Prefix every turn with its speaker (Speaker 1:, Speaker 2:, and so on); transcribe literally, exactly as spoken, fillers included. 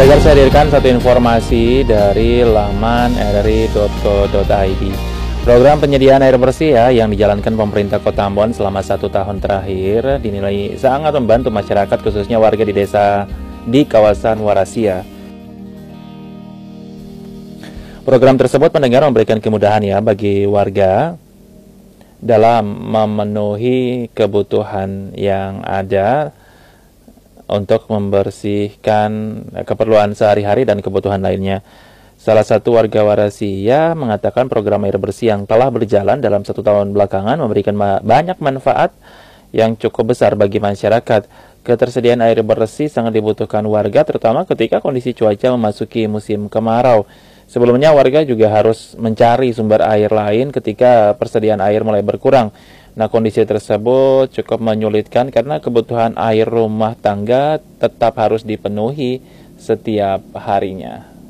Speaker 1: Agar saya hadirkan satu informasi dari laman r r i titik co titik i d. Program penyediaan air bersih ya yang dijalankan pemerintah Kota Ambon selama satu tahun terakhir dinilai sangat membantu masyarakat, khususnya warga di desa di kawasan Warasia. Program tersebut mendengar memberikan kemudahan ya bagi warga dalam memenuhi kebutuhan yang ada untuk membersihkan keperluan sehari-hari dan kebutuhan lainnya. Salah satu warga Warasia mengatakan program air bersih yang telah berjalan dalam satu tahun belakangan memberikan ma banyak manfaat yang cukup besar bagi masyarakat. Ketersediaan air bersih sangat dibutuhkan warga, terutama ketika kondisi cuaca memasuki musim kemarau. Sebelumnya warga juga harus mencari sumber air lain ketika persediaan air mulai berkurang. Nah, kondisi tersebut cukup menyulitkan karena kebutuhan air rumah tangga tetap harus dipenuhi setiap harinya.